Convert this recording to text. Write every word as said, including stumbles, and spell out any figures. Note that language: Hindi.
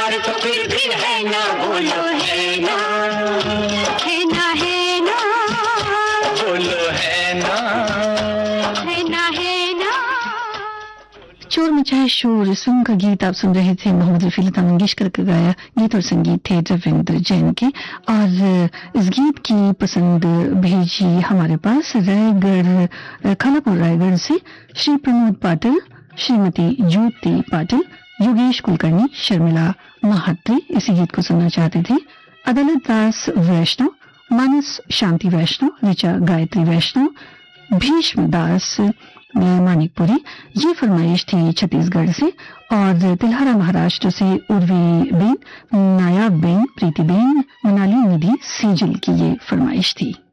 प्यार तो फिर भी है ना, बोलो है ना, है ना, है ना, बोलो है ना, है ना, है ना। चोर मचाए शोर, इस फिल्म का गीत आप सुन रहे थे। मोहम्मद रफी, लता मंगेशकर का गाया गीत और संगीत थे रविंद्र जैन के। और इस गीत की पसंद भेजी हमारे पास रायगढ़, खानापुर रायगढ़ से श्री प्रमोद पाटिल, श्रीमती ज्योति पाटिल, योगेश कुलकर्णी, शर्मिला महात्री इसी गीत को सुनना चाहते थे। अदालत दास वैष्णव, मानस शांति वैष्णव, ऋचा गायत्री वैष्णव, भीष्म दास मानिकपुरी, ये फरमाइश थी छत्तीसगढ़ से। और तिलहरा महाराष्ट्र से उर्वी बेन, नायाब बेन, प्रीति बेन, मनाली निधि सीजल की ये फरमाइश थी।